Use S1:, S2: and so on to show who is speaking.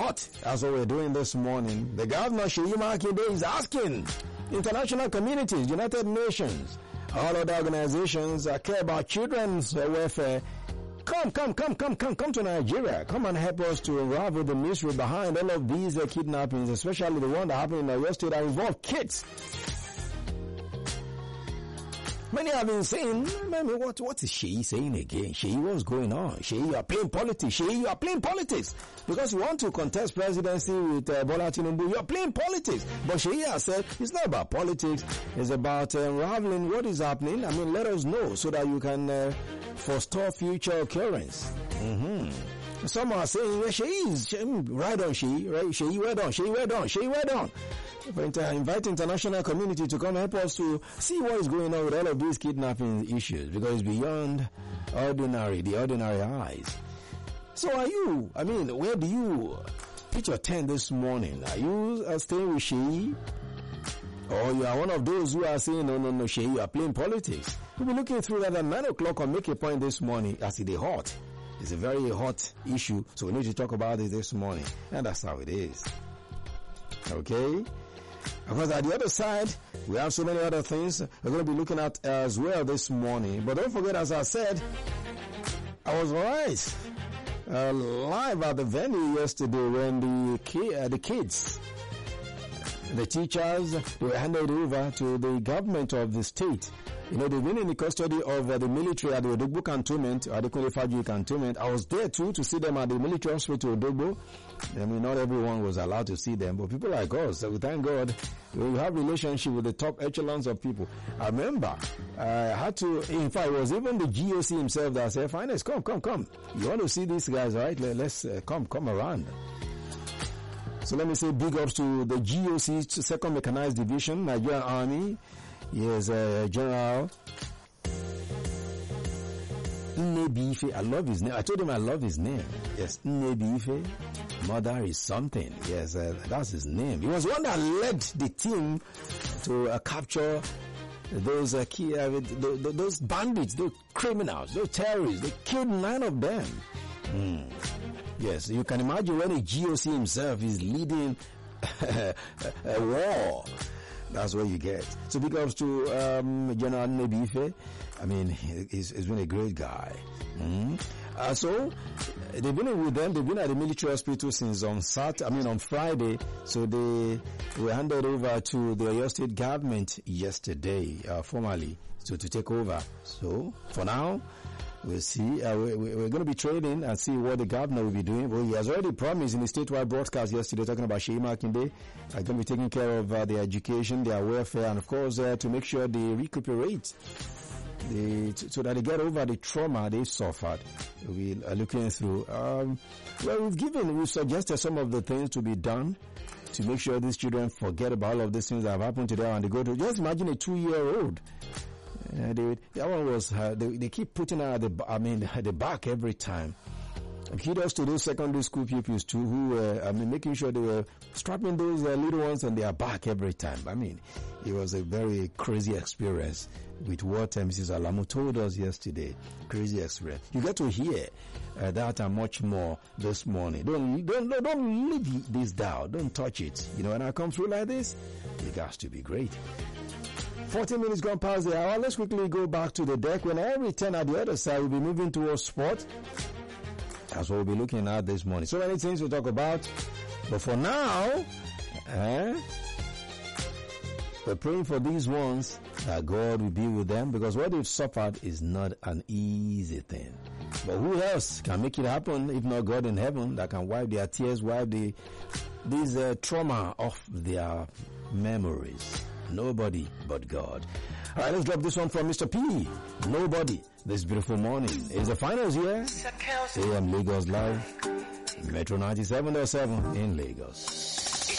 S1: hot. That's what we're doing this morning. The governor, Seyi Makinde, is asking international communities, United Nations, all other organizations that care about children's welfare, come to Nigeria. Come and help us to unravel the mystery behind all of these kidnappings, especially the one that happened in Oyo State that involved kids. Many have been saying, what is Seyi saying again? Seyi, what's going on? Seyi, you are playing politics. Seyi, you are playing politics. Because you want to contest presidency with Bola Tinubu, you are playing politics. But Seyi has said, it's not about politics. It's about unraveling what is happening. I mean, let us know so that you can forestall future occurrence. Some are saying, well, Seyi is right on, Seyi, right? Seyi, well done. Seyi, well done. Seyi, well done. Invite international community to come help us to see what is going on with all of these kidnapping issues, because it's beyond the ordinary eyes. So are you, where do you pitch your tent this morning? Are you staying with Seyi? Or you are one of those who are saying, no, Seyi, you are playing politics? We'll be looking through that at 9 o'clock on Make a Point this morning as it is hot. It's a very hot issue, so we need to talk about it this morning. And that's how it is. Okay? Because at the other side, we have so many other things we're going to be looking at as well this morning. But don't forget, as I said, I was live at the venue yesterday when the kids, the teachers, they were handed over to the government of the state. You know, they've been in the custody of the military at the Odogbo cantonment, at the Kunle-Fajuyi cantonment. I was there too to see them at the military hospital Odogbo. I mean, not everyone was allowed to see them, but people like us, so we thank God, we have relationship with the top echelons of people. I remember, I had to, in fact, it was even the GOC himself that said, Finest, come. You want to see these guys, right? Let's come around. So let me say big ups to the GOC, 2nd Mechanized Division, Nigerian Army. Yes, General Nnebi Ife. I love his name. I told him I love his name. Yes, Nnebi Ife. Mother is something. Yes, that's his name. He was one that led the team to capture those those bandits, those criminals, those terrorists. They killed 9 of them. Yes, you can imagine when a GOC himself is leading a war. That's what you get. So big ups to General Nnebi Ife. I mean, he's been a great guy. So they've been with them. They've been at the military hospital since on Friday. So they were handed over to the Oyo State government yesterday, formally, to take over. So for now, we'll see. We're going to be trading and see what the governor will be doing. Well, he has already promised in the statewide broadcast yesterday, talking about Seyi Makinde, going to be taking care of their education, their welfare, and of course to make sure they recuperate, so that they get over the trauma they suffered. We are looking through. We've suggested some of the things to be done to make sure these children forget about all of these things that have happened to them and they go to. Just imagine a 2-year-old. That one was, they keep putting her at the back every time. Kudos to those secondary school pupils too, who were, making sure they were strapping those little ones on their back every time. It was a very crazy experience with what Mrs. Alamu told us yesterday. Crazy experience. You get to hear that and much more this morning. Don't leave this down. Don't touch it. You know, when I come through like this, it has to be great. 14 minutes gone past the hour. Let's quickly go back to the deck. When I return at the other side, we'll be moving towards sport. That's what we'll be looking at this morning. So many things to talk about. But for now, we're praying for these ones that God will be with them, because what they've suffered is not an easy thing. But who else can make it happen if not God in heaven, that can wipe their tears, wipe these trauma off their memories? Nobody but God. All right, let's drop this one from Mr. P. Nobody. This beautiful morning. It's the finals here. AM Lagos Live. Metro 97.7 in Lagos.